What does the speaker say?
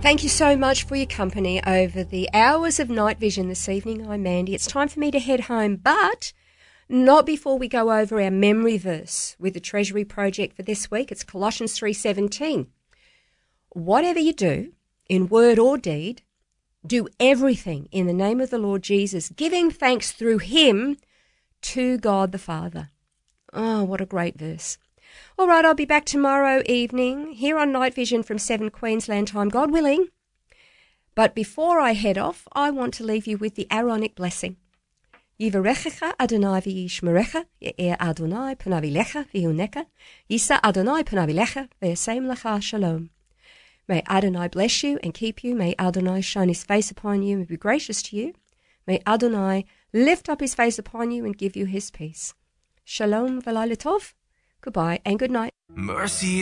Thank you so much for your company over the hours of night vision this evening. I'm Mandy. It's time for me to head home, but not before we go over our memory verse with the Treasury Project for this week. It's Colossians 3:17. Whatever you do, in word or deed, do everything in the name of the Lord Jesus, giving thanks through him to God the Father. Oh, what a great verse. All right, I'll be back tomorrow evening here on Night Vision from 7 Queensland time, God willing. But before I head off, I want to leave you with the Aaronic blessing. Yivarechecha Adonai v'yishmerecha, ye'er Adonai panav elecha v'yuneka, yisa Adonai panav elecha v'yasem lecha shalom. May Adonai bless you and keep you. May Adonai shine his face upon you and be gracious to you. May Adonai lift up his face upon you and give you his peace. Shalom v'layla tov. Goodbye and good night. Mercy